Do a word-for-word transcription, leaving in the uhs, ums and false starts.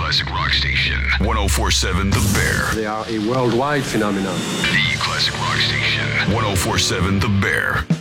classic rock station. one oh four point seven The Bear. They are a worldwide phenomenon. The classic rock station. one oh four point seven The Bear.